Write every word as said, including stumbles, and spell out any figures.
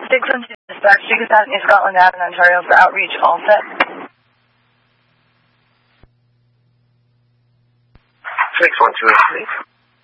six one two dispatch, Chicago Avenue, Scotland Avenue, Ontario for outreach, all set. six one two, please.